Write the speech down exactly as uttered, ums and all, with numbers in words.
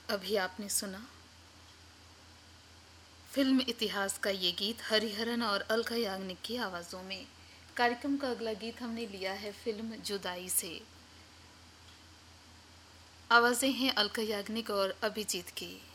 अभी आपने सुना फिल्म इतिहास का ये गीत हरिहरन और अलका याग्निक की आवाज़ों में। कार्यक्रम का अगला गीत हमने लिया है फिल्म जुदाई से। आवाज़ें हैं अलका याग्निक और अभिजीत की।